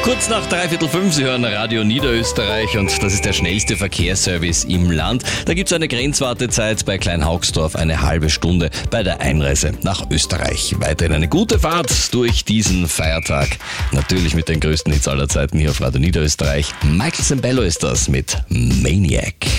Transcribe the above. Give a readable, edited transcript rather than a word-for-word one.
Kurz nach 5:15 Sie hören Radio Niederösterreich und das ist der schnellste Verkehrsservice im Land. Da gibt es eine Grenzwartezeit bei Kleinhaugsdorf, eine halbe Stunde bei der Einreise nach Österreich. Weiterhin eine gute Fahrt durch diesen Feiertag. Natürlich mit den größten Hits aller Zeiten hier auf Radio Niederösterreich. Michael Sembello ist das mit Maniac.